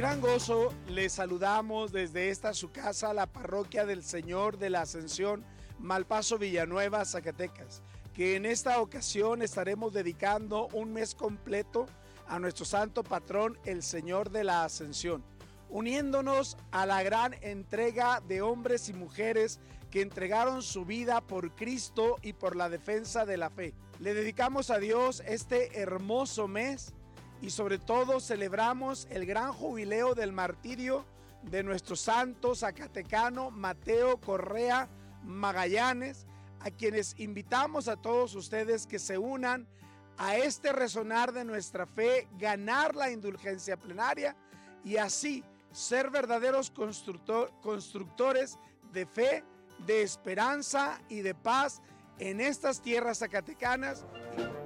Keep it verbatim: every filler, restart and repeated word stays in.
gran gozo les saludamos desde esta su casa, la Parroquia del Señor de la Ascensión, Malpaso, Villanueva, Zacatecas, que en esta ocasión estaremos dedicando un mes completo a nuestro santo patrón, el Señor de la Ascensión, uniéndonos a la gran entrega de hombres y mujeres que entregaron su vida por Cristo y por la defensa de la fe. Le dedicamos a Dios este hermoso mes y sobre todo celebramos el gran jubileo del martirio de nuestro santo zacatecano Mateo Correa Magallanes, a quienes invitamos a todos ustedes que se unan a este resonar de nuestra fe, ganar la indulgencia plenaria y así ser verdaderos constructor, constructores de fe, de esperanza y de paz en estas tierras zacatecanas.